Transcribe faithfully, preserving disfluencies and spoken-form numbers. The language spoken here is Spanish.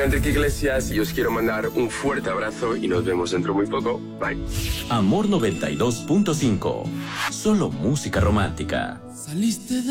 Enrique Iglesias y os quiero mandar un fuerte abrazo y nos vemos dentro muy poco. Bye. Amor noventa y dos punto cinco. Solo música romántica. Saliste de